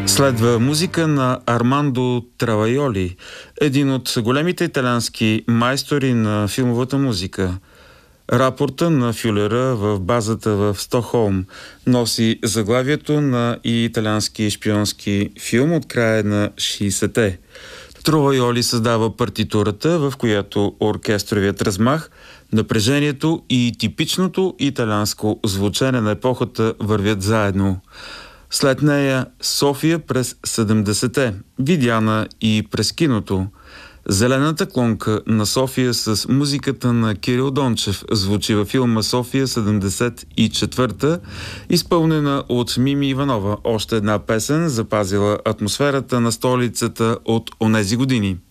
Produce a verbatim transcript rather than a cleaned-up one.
Следва музика на Армандо Травайоли, един от големите италиански майстори на филмовата музика. Рапорта на Фюлера в базата в Стокхолм носи заглавието на италиански шпионски филм от края на шейсетте. Травайоли създава партитурата, в която оркестровият размах, напрежението и типичното италианско звучене на епохата вървят заедно. След нея София през седемдесетте, видяна и през киното. Зелената клонка на София с музиката на Кирил Дончев звучи във филма София седемдесет и четвърта, изпълнена от Мими Иванова. Още една песен, запазила атмосферата на столицата от онези години.